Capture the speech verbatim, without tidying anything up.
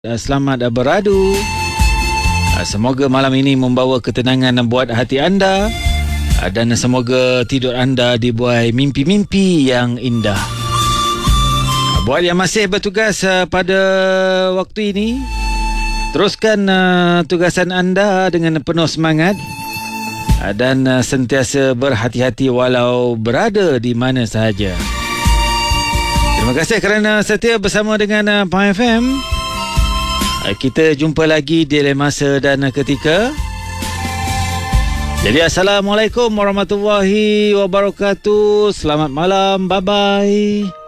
Selamat beradu. Semoga malam ini membawa ketenangan buat hati anda, dan semoga tidur anda dibuai mimpi-mimpi yang indah. Buat yang masih bertugas pada waktu ini, teruskan tugasan anda dengan penuh semangat dan sentiasa berhati-hati walau berada di mana sahaja. Terima kasih kerana setia bersama dengan Pahang F M. Kita jumpa lagi di lain masa dan ketika. Jadi Assalamualaikum warahmatullahi wabarakatuh. Selamat malam. Bye-bye.